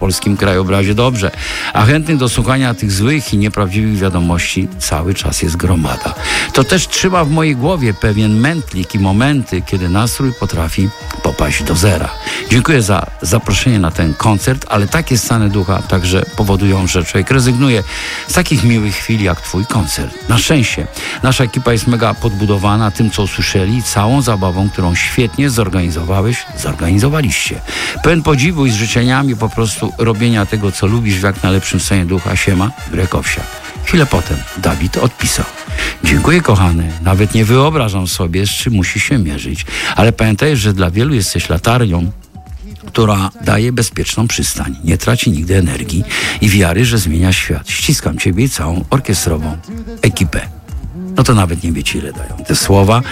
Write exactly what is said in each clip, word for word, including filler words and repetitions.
polskim krajobrazie dobrze, a chętnych do słuchania tych złych i nieprawdziwych wiadomości cały czas jest gromada. To też trzyma w mojej głowie pewien mętlik i momenty, kiedy nastrój potrafi popaść do zera. Dziękuję za zaproszenie na ten koncert, ale takie stany ducha także powodują, że człowiek rezygnuje z takich miłych chwil jak twój koncert. Na szczęście nasza ekipa jest mega podbudowana tym, co usłyszeli i całą zabawą, którą świetnie zorganizowałeś, zorganizowaliście. Pełen podziwu i z życzeniami po prostu robienia tego, co lubisz w jak najlepszym stanie ducha. Siema, Jurek Owsiak. Chwilę potem Dawid odpisał: dziękuję, kochany, nawet nie wyobrażam sobie, z czym musi się mierzyć, ale pamiętaj, że dla wielu jesteś latarnią, która daje bezpieczną przystań, nie traci nigdy energii i wiary, że zmienia świat. Ściskam ciebie i całą orkiestrową ekipę. No to nawet nie wiecie, ile dają te słowa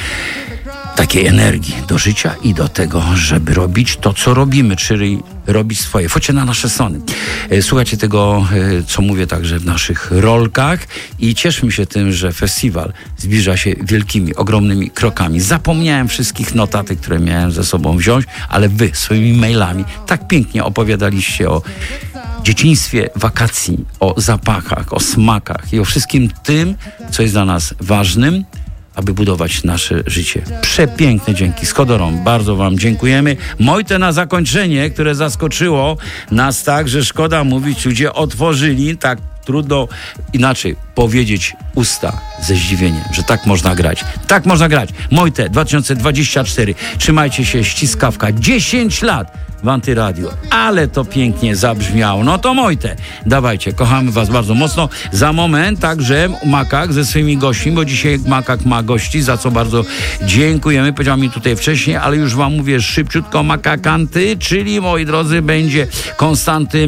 takiej energii do życia i do tego, żeby robić to, co robimy, czyli robić swoje. Wchodźcie na nasze strony. Słuchajcie tego, co mówię także w naszych rolkach i cieszmy się tym, że festiwal zbliża się wielkimi, ogromnymi krokami. Zapomniałem wszystkich notatek, które miałem ze sobą wziąć, ale wy swoimi mailami tak pięknie opowiadaliście o dzieciństwie, wakacji, o zapachach, o smakach i o wszystkim tym, co jest dla nas ważnym, aby budować nasze życie. Przepiękne dzięki. Z Kodorą bardzo wam dziękujemy. Mojte na zakończenie, które zaskoczyło nas tak, że szkoda mówić, ludzie otworzyli, tak trudno inaczej powiedzieć, usta ze zdziwieniem, że tak można grać. Tak można grać. Mojte dwa tysiące dwudziesty czwarty. Trzymajcie się, ściskawka. dziesięć lat w Antyradiu. Ale to pięknie zabrzmiało. No to Mojte, dawajcie, kochamy was bardzo mocno. Za moment także Makak ze swoimi gośćmi, bo dzisiaj Makak ma gości, za co bardzo dziękujemy. Powiedział mi tutaj wcześniej, ale już wam mówię szybciutko, Makakanty, czyli, moi drodzy, będzie Konstanty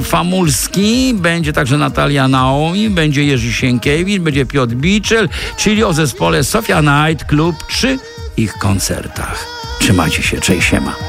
Famulski, będzie także Natalia Naomi, będzie Jerzy Sienkiewicz, będzie Piotr Biczel, czyli o zespole Sofia Night Club przy ich koncertach. Trzymajcie się, cześć, siema.